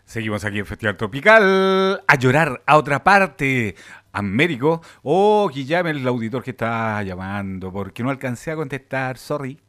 Seguimos aquí en Festival Tropical. A llorar a otra parte. Américo. Oh, que llame el auditor que está llamando. Porque no alcancé a contestar. Sorry.